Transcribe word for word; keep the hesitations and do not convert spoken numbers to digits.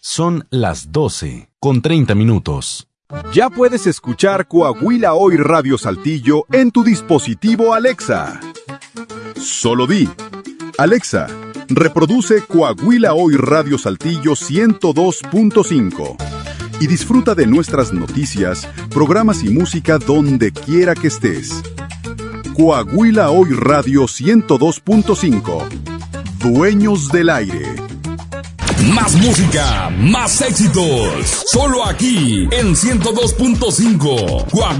Son las doce con treinta minutos. Ya puedes escuchar Coahuila Hoy Radio Saltillo en tu dispositivo Alexa. Solo di: Alexa, reproduce Coahuila Hoy Radio Saltillo ciento dos punto cinco y disfruta de nuestras noticias, programas y música donde quiera que estés. Coahuila Hoy Radio ciento dos punto cinco. Dueños del aire. Más música, más éxitos. Solo aquí en ciento dos punto cinco.